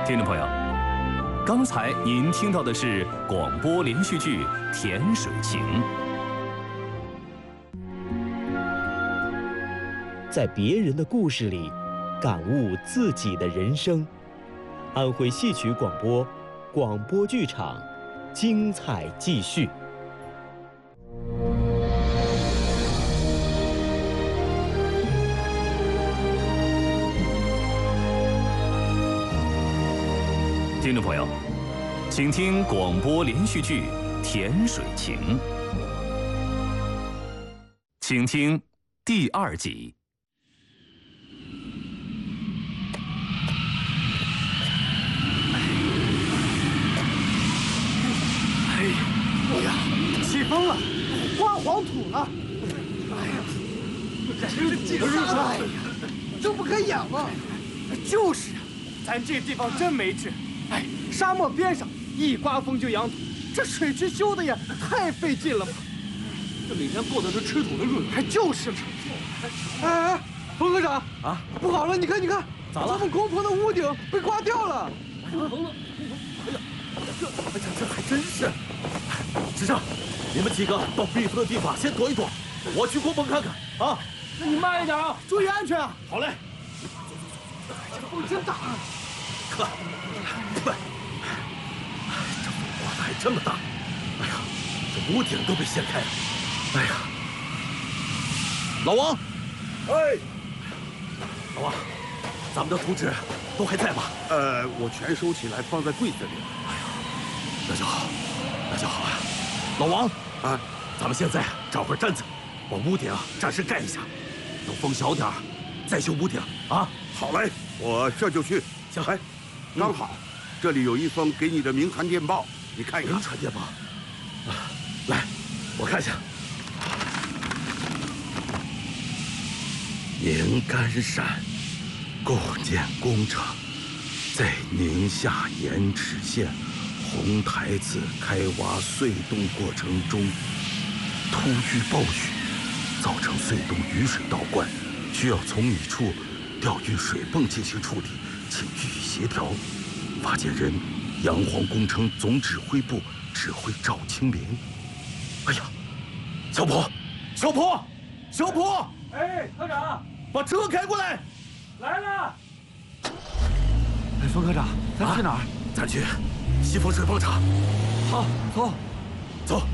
听众朋友，刚才您听到的是广播连续剧《甜水情》。 在别人的故事里，感悟自己的人生。安徽戏曲广播，广播剧场，精彩继续。 听众朋友，请听广播连续剧《甜水情》，请听第2集。 哎呀，起风了，刮黄土了。哎呀，这几个日子，哎呀，这不开眼吗？就是啊，咱这地方真没治。哎，沙漠边上一刮风就扬土，这水渠修的也太费劲了吧？这每天过的是吃土的日子，还就是嘛。哎，冯科长啊，不好了，你看， 咋了？ 咱们工棚的屋顶被刮掉了。 棚了！哎呀，这还真是。师长，你们几个到避风的地方先躲一躲，我去工棚看看啊。 那你慢一点啊，注意安全啊。 好嘞。 这风真大啊！ 呵，快！这风刮得还这么大，哎呀，这屋顶都被掀开了。哎呀，老王， 哎， 老王，咱们的图纸都还在吗？ 我全收起来放在柜子里了。 哎呀，那就好，那就好啊。老王啊， 咱们现在找块毡子，把屋顶暂时盖一下，等风小点再修屋顶啊。 好嘞，我这就去。 行， 哎，刚好，这里有一封给你的明传电报，你看一看。 明传电报，来，我看一下。宁干山构建工程在宁夏盐池县红台子开挖隧洞过程中突遇暴雨，造成隧洞雨水倒灌，需要从你处调运水泵进行处理，请予以协调。发件人：洋黄工程总指挥部指挥赵清明。哎呀，小坡， 哎，科长， 把车开过来。 来了。哎，冯科长，咱去哪儿？ 咱去西风水泵厂。 好，走。 走。